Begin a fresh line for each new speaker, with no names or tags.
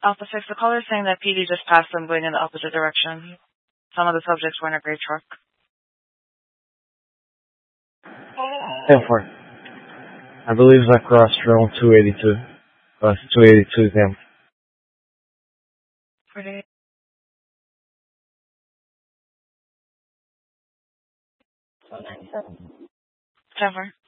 Alpha 6, the caller is saying that PD just passed them going in the opposite direction. Some of the subjects were in a gray truck.
10-4. I believe I crossed round 282. Cross 282 them.
48. 10-4.